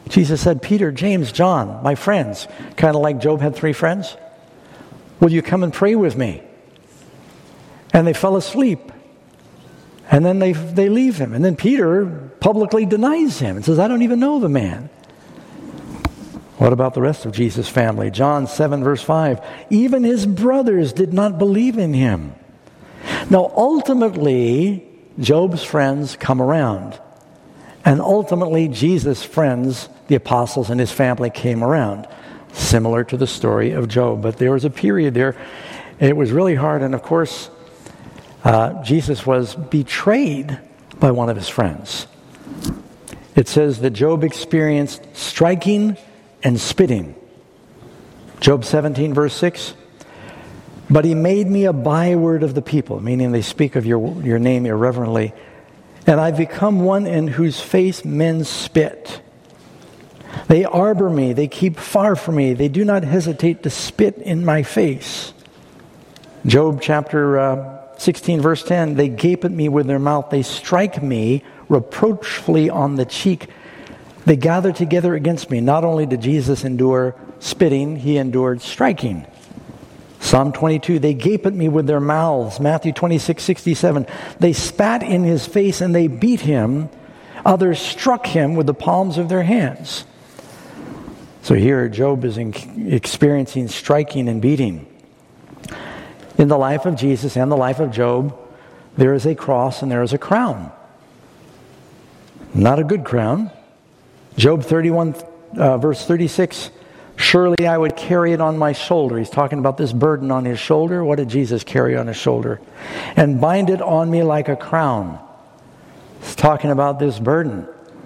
Jesus said, Peter, James, John, my friends, kind of like Job had 3 friends, will you come and pray with me? And they fell asleep. And then they leave him. And then Peter publicly denies him and says, I don't even know the man. What about the rest of Jesus' family? John 7, verse 5. Even his brothers did not believe in him. Now, ultimately, Job's friends come around. And ultimately, Jesus' friends, the apostles and his family, came around. Similar to the story of Job. But there was a period there. It was really hard. And of course, Jesus was betrayed by one of his friends. It says that Job experienced striking and spitting. Job 17, verse 6. But he made me a byword of the people, meaning they speak of your name irreverently. And I've become one in whose face men spit. They arbor me, they keep far from me, they do not hesitate to spit in my face. Job chapter 16, verse 10, they gape at me with their mouth, they strike me reproachfully on the cheek. They gather together against me. Not only did Jesus endure spitting, he endured striking. Psalm 22, they gape at me with their mouths. Matthew 26, 67, they spat in his face and they beat him. Others struck him with the palms of their hands. So here Job is experiencing striking and beating. In the life of Jesus and the life of Job, there is a cross and there is a crown. Not a good crown. Job 31, verse 36, surely I would carry it on my shoulder. He's talking about this burden on his shoulder. What did Jesus carry on his shoulder? And bind it on me like a crown. He's talking about this burden.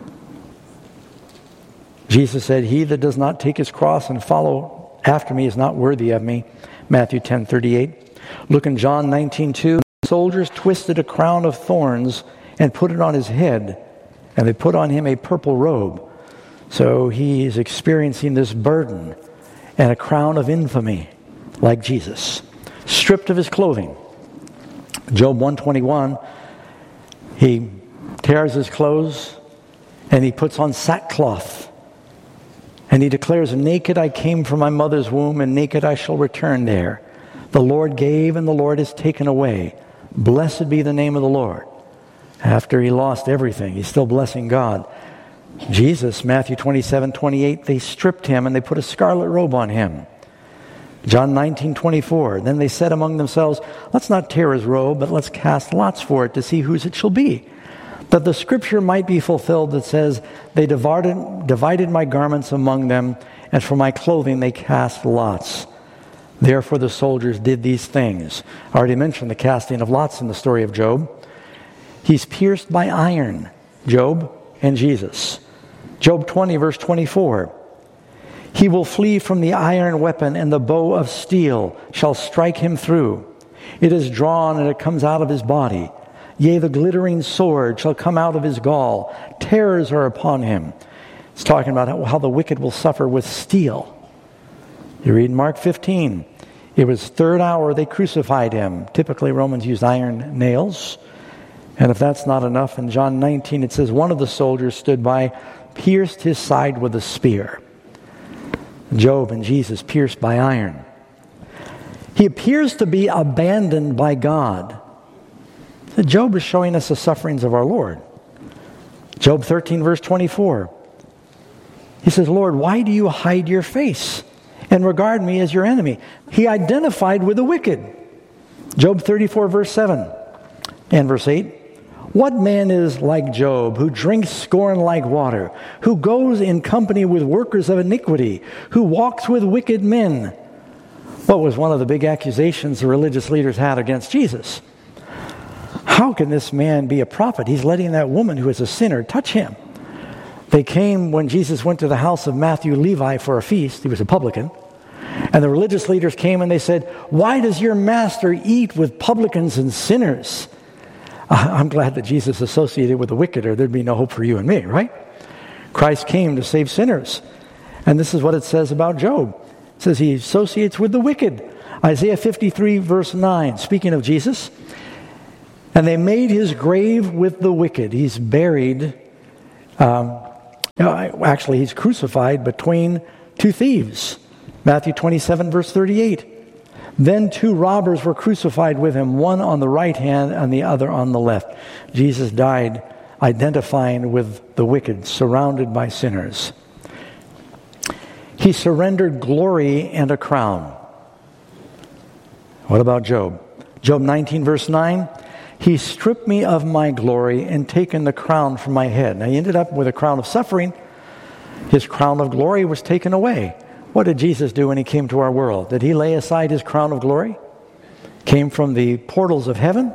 Jesus said, he that does not take his cross and follow after me is not worthy of me. Matthew 10:38. Look in John 19:2. The soldiers twisted a crown of thorns and put it on his head. And they put on him a purple robe. So he is experiencing this burden and a crown of infamy like Jesus. Stripped of his clothing. Job 121, he tears his clothes and he puts on sackcloth. And he declares, naked I came from my mother's womb and naked I shall return there. The Lord gave and the Lord has taken away. Blessed be the name of the Lord. After he lost everything, he's still blessing God. Jesus, Matthew 27:28, they stripped him and they put a scarlet robe on him. John 19:24, then they said among themselves, let's not tear his robe, but let's cast lots for it to see whose it shall be. That the scripture might be fulfilled that says, they divided my garments among them, and for my clothing they cast lots. Therefore the soldiers did these things. I already mentioned the casting of lots in the story of Job. He's pierced by iron, Job and Jesus. Job 20, verse 24. He will flee from the iron weapon, and the bow of steel shall strike him through. It is drawn, and it comes out of his body. Yea, the glittering sword shall come out of his gall. Terrors are upon him. It's talking about how the wicked will suffer with steel. You read Mark 15. It was third hour they crucified him. Typically, Romans used iron nails. And if that's not enough, in John 19 it says, one of the soldiers stood by, pierced his side with a spear. Job and Jesus pierced by iron. He appears to be abandoned by God. So Job is showing us the sufferings of our Lord. Job 13, verse 24. He says, Lord, why do you hide your face and regard me as your enemy? He identified with the wicked. Job 34, verse 7 and verse 8. What man is like Job, who drinks scorn like water, who goes in company with workers of iniquity, who walks with wicked men? What was one of the big accusations the religious leaders had against Jesus? How can this man be a prophet? He's letting that woman who is a sinner touch him. They came when Jesus went to the house of Matthew Levi for a feast. He was a publican. And the religious leaders came and they said, why does your master eat with publicans and sinners? I'm glad that Jesus associated with the wicked, or there'd be no hope for you and me, right? Christ came to save sinners. And this is what it says about Job. It says he associates with the wicked. Isaiah 53, verse 9, speaking of Jesus. And they made his grave with the wicked. He's buried Actually, he's crucified between two thieves. Matthew 27, verse 38. Then two robbers were crucified with him, one on the right hand and the other on the left. Jesus died identifying with the wicked, surrounded by sinners. He surrendered glory and a crown. What about Job? Job 19, verse 9. He stripped me of my glory and taken the crown from my head. Now he ended up with a crown of suffering. His crown of glory was taken away. What did Jesus do when he came to our world? Did he lay aside his crown of glory? Came from the portals of heaven?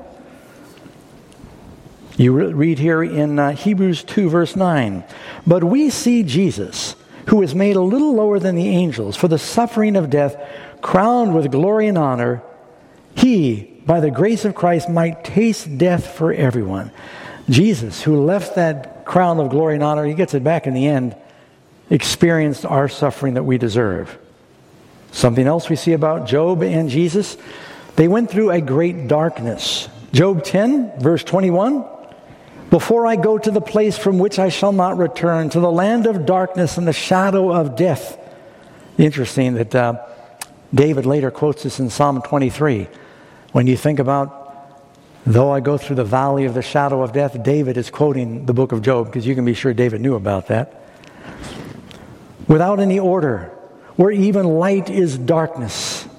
You read here in Hebrews 2, verse 9. But we see Jesus, who was made a little lower than the angels for the suffering of death, crowned with glory and honor. He, by the grace of Christ, might taste death for everyone. Jesus, who left that crown of glory and honor, he gets it back in the end, experienced our suffering that we deserve. Something else we see about Job and Jesus, they went through a great darkness. Job 10, verse 21, before I go to the place from which I shall not return, to the land of darkness and the shadow of death. Interesting that David later quotes this in Psalm 23. When you think about, though I go through the valley of the shadow of death, David is quoting the book of Job, because you can be sure David knew about that. Without any order, where even light is darkness.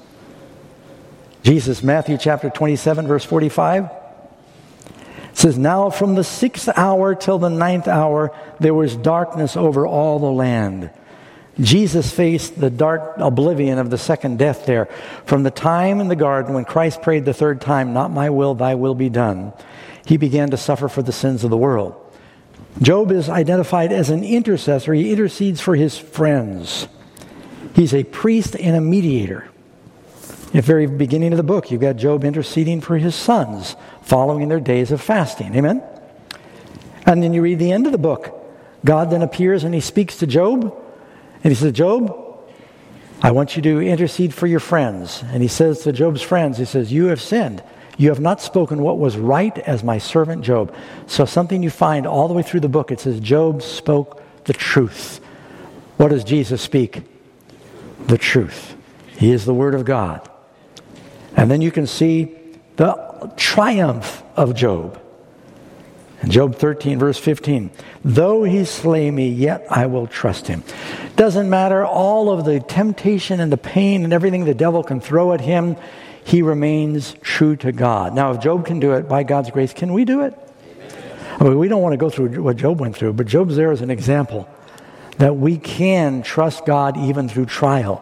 Jesus, Matthew chapter 27, verse 45, says, now from the 6th hour till the 9th hour, there was darkness over all the land. Jesus faced the dark oblivion of the second death there. From the time in the garden when Christ prayed the third time, not my will, thy will be done, he began to suffer for the sins of the world. Job is identified as an intercessor. He intercedes for his friends. He's a priest and a mediator. In the very beginning of the book, you've got Job interceding for his sons, following their days of fasting. Amen? And then you read the end of the book. God then appears and he speaks to Job. And he says, Job, I want you to intercede for your friends. And he says to Job's friends, he says, you have sinned. You have not spoken what was right as my servant Job. So something you find all the way through the book, it says Job spoke the truth. What does Jesus speak? The truth. He is the Word of God. And then you can see the triumph of Job. In Job 13, verse 15, though he slay me, yet I will trust him. Doesn't matter all of the temptation and the pain and everything the devil can throw at him, he remains true to God. Now, if Job can do it, by God's grace, can we do it? I mean, we don't want to go through what Job went through, but Job's there as an example that we can trust God even through trial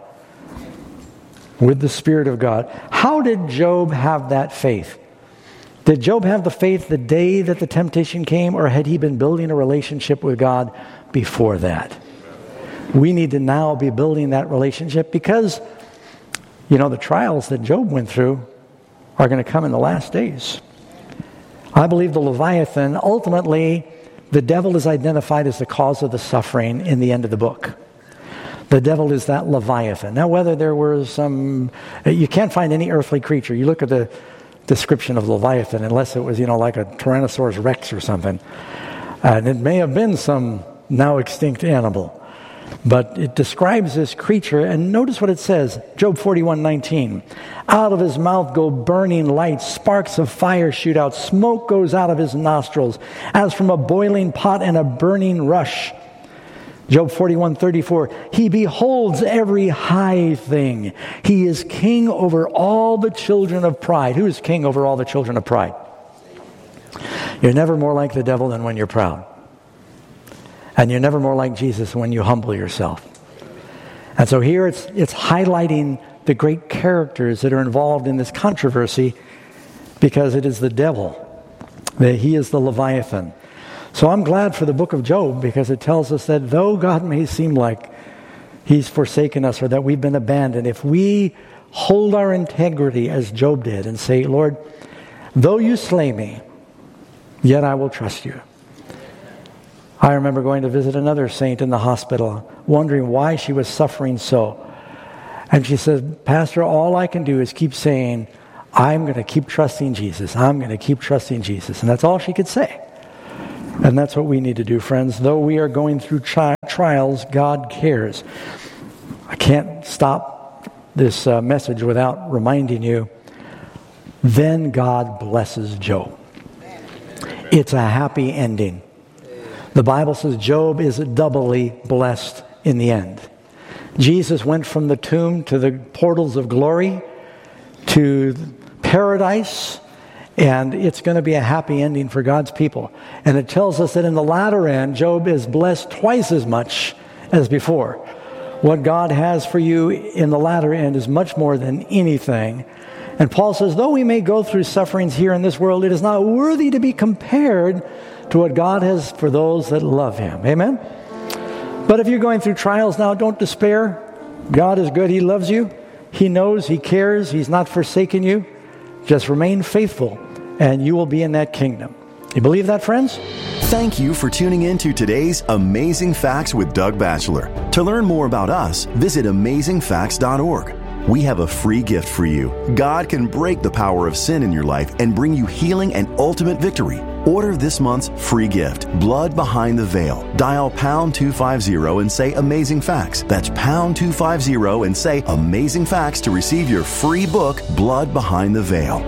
with the Spirit of God. How did Job have that faith? Did Job have the faith the day that the temptation came, or had he been building a relationship with God before that? We need to now be building that relationship because, the trials that Job went through are going to come in the last days. I believe the Leviathan, ultimately, the devil is identified as the cause of the suffering in the end of the book. The devil is that Leviathan. Now, whether there were you can't find any earthly creature. You look at the description of Leviathan, unless it was, like a Tyrannosaurus Rex or something. And it may have been some now extinct animal. But it describes this creature, and notice what it says, Job 41:19. Out of his mouth go burning lights, sparks of fire shoot out, smoke goes out of his nostrils, as from a boiling pot and a burning rush. Job 41:34, he beholds every high thing. He is king over all the children of pride. Who is king over all the children of pride? You're never more like the devil than when you're proud. And you're never more like Jesus when you humble yourself. And so here it's highlighting the great characters that are involved in this controversy, because it is the devil. That he is the Leviathan. So I'm glad for the book of Job, because it tells us that though God may seem like he's forsaken us or that we've been abandoned, if we hold our integrity as Job did and say, Lord, though you slay me, yet I will trust you. I remember going to visit another saint in the hospital, wondering why she was suffering so. And she said, Pastor, all I can do is keep saying, I'm going to keep trusting Jesus. I'm going to keep trusting Jesus. And that's all she could say. And that's what we need to do, friends. Though we are going through trials, God cares. I can't stop this message without reminding you, then God blesses Job. It's a happy ending. The Bible says Job is doubly blessed in the end. Jesus went from the tomb to the portals of glory to paradise, and it's going to be a happy ending for God's people. And it tells us that in the latter end, Job is blessed twice as much as before. What God has for you in the latter end is much more than anything. And Paul says, though we may go through sufferings here in this world, it is not worthy to be compared to what God has for those that love Him. Amen? But if you're going through trials now, don't despair. God is good. He loves you. He knows. He cares. He's not forsaken you. Just remain faithful, and you will be in that kingdom. You believe that, friends? Thank you for tuning in to today's Amazing Facts with Doug Batchelor. To learn more about us, visit amazingfacts.org. We have a free gift for you. God can break the power of sin in your life and bring you healing and ultimate victory. Order this month's free gift, Blood Behind the Veil. Dial pound 250 and say Amazing Facts. That's pound 250 and say Amazing Facts to receive your free book, Blood Behind the Veil.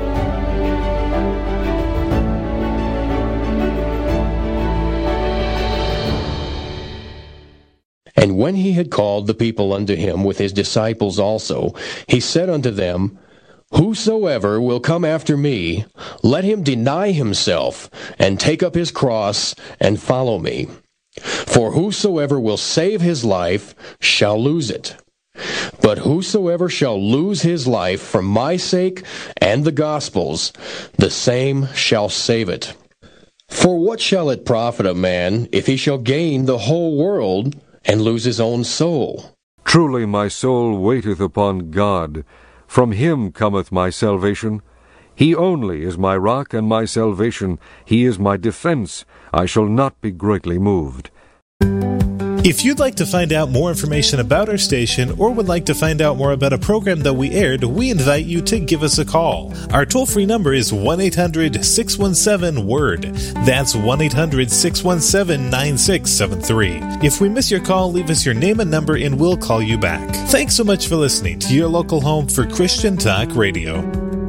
And when he had called the people unto him with his disciples also, he said unto them, Whosoever will come after me, let him deny himself, and take up his cross, and follow me. For whosoever will save his life shall lose it. But whosoever shall lose his life for my sake and the gospel's, the same shall save it. For what shall it profit a man if he shall gain the whole world, and lose his own soul? Truly my soul waiteth upon God. From him cometh my salvation. He only is my rock and my salvation. He is my defense. I shall not be greatly moved. If you'd like to find out more information about our station or would like to find out more about a program that we aired, we invite you to give us a call. Our toll-free number is 1-800-617-WORD. That's 1-800-617-9673. If we miss your call, leave us your name and number and we'll call you back. Thanks so much for listening to your local home for Christian Talk Radio.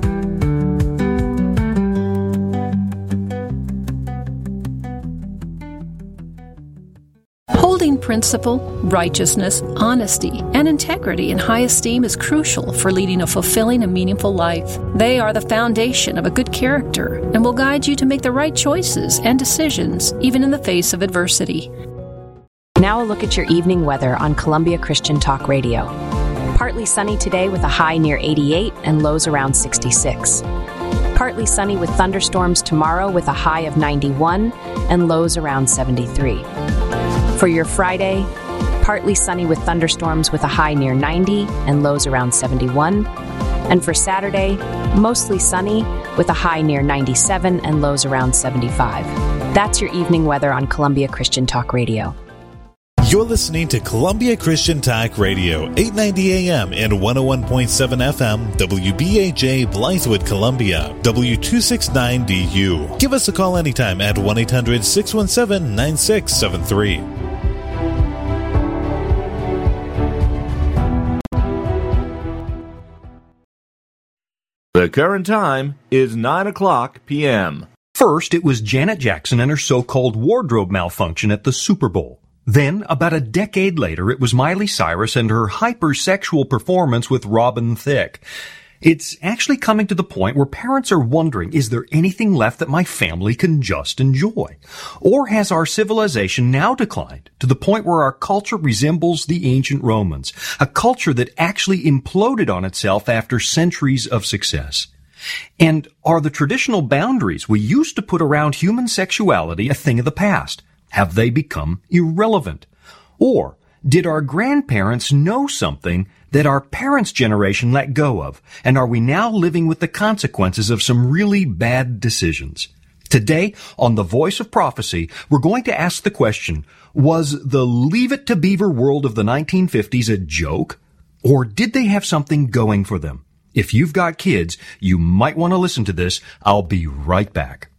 Holding principle, righteousness, honesty, and integrity in high esteem is crucial for leading a fulfilling and meaningful life. They are the foundation of a good character and will guide you to make the right choices and decisions, even in the face of adversity. Now a look at your evening weather on Columbia Christian Talk Radio. Partly sunny today with a high near 88 and lows around 66. Partly sunny with thunderstorms tomorrow with a high of 91 and lows around 73. For your Friday, partly sunny with thunderstorms with a high near 90 and lows around 71. And for Saturday, mostly sunny with a high near 97 and lows around 75. That's your evening weather on Columbia Christian Talk Radio. You're listening to Columbia Christian Talk Radio, 890 AM and 101.7 FM, WBAJ Blythewood, Columbia, W269DU. Give us a call anytime at 1-800-617-9673. The current time is 9:00 p.m. First, it was Janet Jackson and her so-called wardrobe malfunction at the Super Bowl. Then, about a decade later, it was Miley Cyrus and her hypersexual performance with Robin Thicke. It's actually coming to the point where parents are wondering, is there anything left that my family can just enjoy? Or has our civilization now declined to the point where our culture resembles the ancient Romans, a culture that actually imploded on itself after centuries of success? And are the traditional boundaries we used to put around human sexuality a thing of the past? Have they become irrelevant? Or did our grandparents know something that our parents' generation let go of? And are we now living with the consequences of some really bad decisions? Today, on The Voice of Prophecy, we're going to ask the question, was the Leave It to Beaver world of the 1950s a joke? Or did they have something going for them? If you've got kids, you might want to listen to this. I'll be right back.